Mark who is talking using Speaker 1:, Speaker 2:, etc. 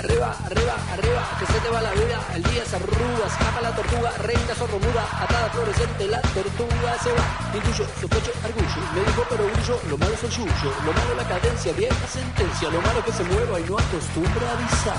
Speaker 1: Arriba, arriba, arriba, que se te va la vida, el día se arruga, escapa la tortuga, reina sordomuda, atada fluorescente, la tortuga se va. Intuyo, sospecho, argullo, me dijo pero brillo, lo malo es el yuyo, lo malo la cadencia, vieja sentencia, lo malo que se mueva y no acostumbra a avisar.